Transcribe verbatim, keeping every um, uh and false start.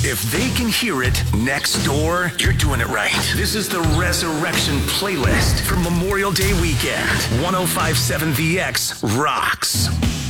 If they can hear it next door, you're doing it right. This is the Resurrection Playlist for Memorial Day weekend. ten fifty-seven The X rocks.